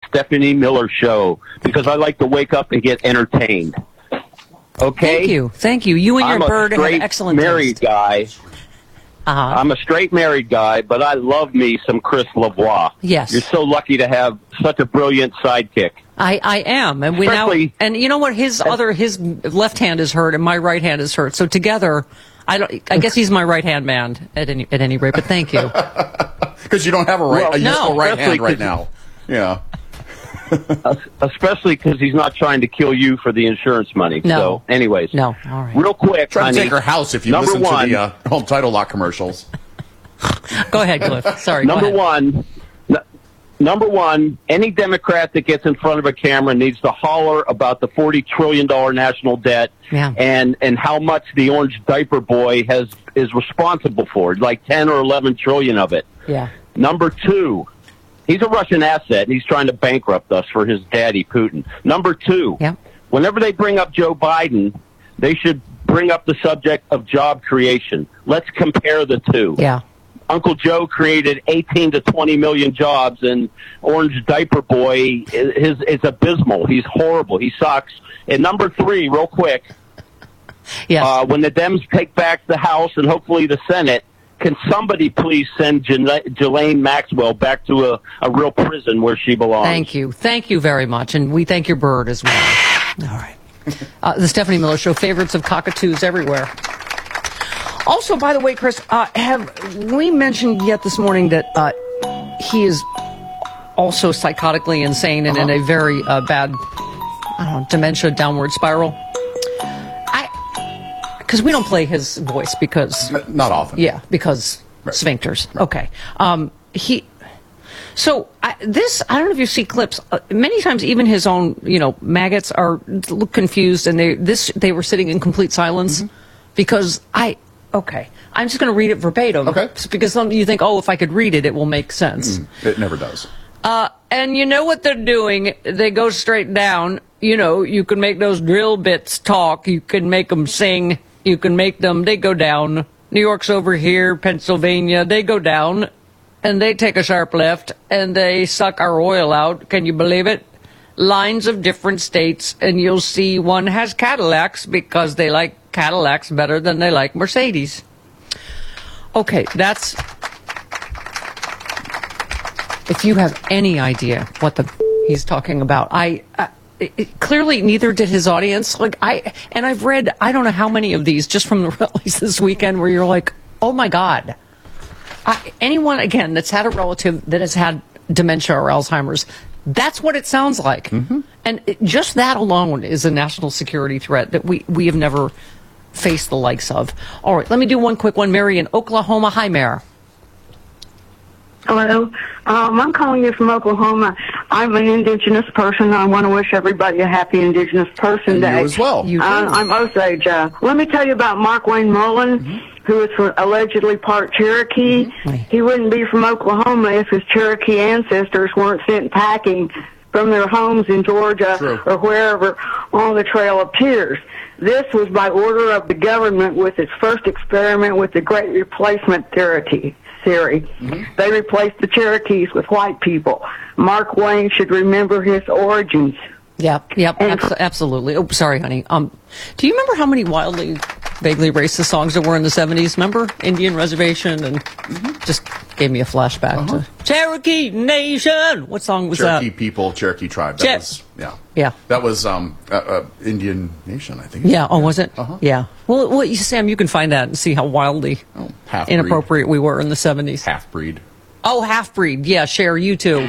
Stephanie Miller Show because I like to wake up and get entertained. Okay? Thank you. You and your bird have excellent married taste. Guy. I'm a straight married guy, but I love me some Chris Lavoie. Yes. You're so lucky to have such a brilliant sidekick. I am, and and you know what? His left hand is hurt, and my right hand is hurt. So together, I guess he's my right hand man at any rate. But thank you, because you don't have a useful right hand right now. Yeah, especially because he's not trying to kill you for the insurance money. No. So, anyways, no, all right. Real quick, try honey, to take her house if you listen to the home title lock commercials. Go ahead, Cliff. Sorry. Number one, any Democrat that gets in front of a camera needs to holler about the $40 trillion national debt and how much the orange diaper boy is responsible for, like 10 or 11 trillion of it. Yeah. Number two, he's a Russian asset, and he's trying to bankrupt us for his daddy, Putin. Number two, whenever they bring up Joe Biden, they should bring up the subject of job creation. Let's compare the two. Yeah. Uncle Joe created 18 to 20 million jobs, and Orange Diaper Boy is abysmal. He's horrible. He sucks. And number three, real quick, when the Dems take back the House and hopefully the Senate, can somebody please send Ghislaine Maxwell back to a real prison where she belongs? Thank you. Thank you very much. And we thank your bird as well. All right. The Stephanie Miller Show, favorites of cockatoos everywhere. Also, by the way, Chris, have we mentioned yet this morning that he is also psychotically insane and in a very bad, dementia downward spiral? Because we don't play his voice because... Not often. Yeah, because sphincters. Right. Okay. I don't know if you see clips. Many times, even his own, maggots look confused, and they were sitting in complete silence because Okay, I'm just going to read it verbatim. Okay. Because you think, if I could read it, it will make sense. It never does. And you know what they're doing? They go straight down. You can make those drill bits talk. You can make them sing. You can make them, they go down. New York's over here, Pennsylvania, they go down. And they take a sharp left, and they suck our oil out. Can you believe it? Lines of different states, and you'll see one has Cadillacs because they like Cadillacs better than they like Mercedes. Okay, that's... If you have any idea what he's talking about, clearly neither did his audience. I've read I don't know how many of these just from the rallies this weekend where you're like, oh my God. Anyone again that's had a relative that has had dementia or Alzheimer's, that's what it sounds like. And just that alone is a national security threat that we have never faced the likes of. All right, let me do one quick one. Mary in Oklahoma. Hi, Mary. Hello. I'm calling you from Oklahoma. I'm an indigenous person. I want to wish everybody a happy Indigenous Person Day. You as well. I'm Osage. Let me tell you about Mark Wayne Mullen, who is allegedly part Cherokee. He wouldn't be from Oklahoma if his Cherokee ancestors weren't sent packing from their homes in Georgia or wherever on the Trail of Tears. This was by order of the government with its first experiment with the Great Replacement theory. They replaced the Cherokees with white people. Mark Wayne should remember his origins. Yep, absolutely. Oh, sorry, honey. Do you remember how many wildly, vaguely racist songs there were in the 70s? Remember? Indian Reservation, and just gave me a flashback to Cherokee Nation. What song was that? Cherokee people, Cherokee tribe. That was, yeah. That was Indian Nation, I think. Yeah. Oh, was it? Yeah. Well, Sam, you can find that and see how wildly inappropriate we were in the 70s. Half-breed. Oh, half-breed. Yeah, Cher, you too.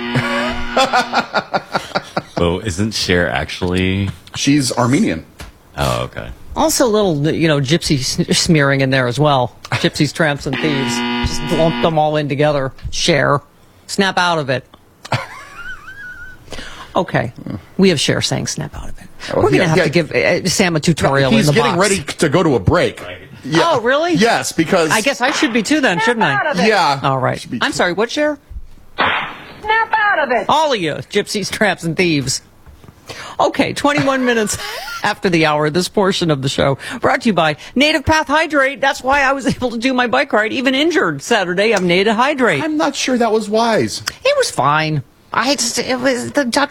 Oh, isn't Cher actually? She's Armenian. Oh, okay. Also a little, gypsy smearing in there as well. Gypsies, tramps, and thieves. Just lump them all in together. Cher. Snap out of it. Okay. We have Cher saying snap out of it. We're going to have to give Sam a tutorial in the box. He's getting ready to go to a break. Yeah. Oh, really? Yes, because... I guess I should be too then, shouldn't I? Yeah. All right. I'm sorry, what, Cher? Snap out of it! All of you, gypsies, tramps, and thieves. Okay, 21 minutes after the hour, this portion of the show brought to you by Native Path Hydrate. That's why I was able to do my bike ride, even injured Saturday. I'm Native Hydrate. I'm not sure that was wise. It was fine. It was the